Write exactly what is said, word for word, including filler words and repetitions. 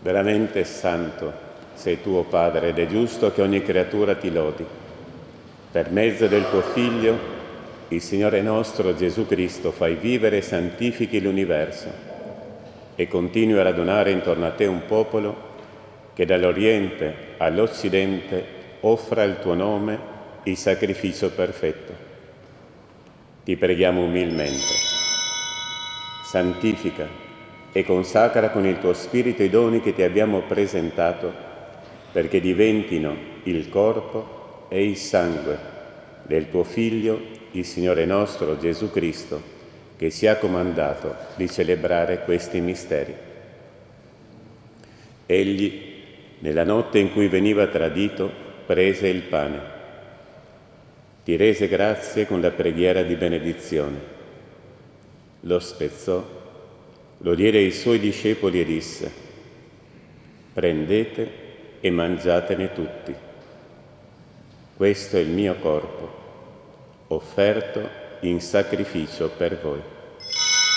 Veramente santo sei tu, o Padre, ed è giusto che ogni creatura ti lodi. Per mezzo del tuo Figlio, il Signore nostro Gesù Cristo, fai vivere e santifichi l'universo e continui a radunare intorno a te un popolo che dall'Oriente all'Occidente offra il tuo nome il sacrificio perfetto. Ti preghiamo umilmente. Santifica e consacra con il tuo Spirito i doni che ti abbiamo presentato, perché diventino il corpo e il sangue del tuo Figlio, il Signore nostro Gesù Cristo, che ci ha comandato di celebrare questi misteri. Egli, nella notte in cui veniva tradito, prese il pane, ti rese grazie con la preghiera di benedizione, lo spezzò, lo diede ai suoi discepoli e disse: prendete e mangiatene tutti. Questo è il mio corpo, offerto in sacrificio per voi.